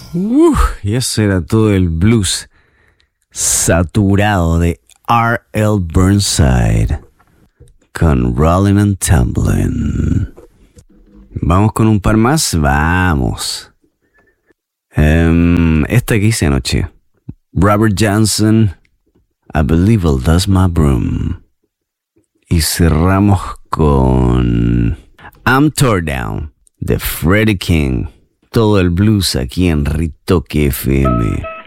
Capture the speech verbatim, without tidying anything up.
Uh, y eso era todo el blues saturado de R L Burnside con Rollin' and Tumblin'. ¿Vamos con un par más? Vamos. Um, esta que hice anoche. Robert Johnson, I Believe I'll Dust My Broom. Y cerramos con I'm Tore Down de Freddie King. Todo el blues aquí en Ritoque F M.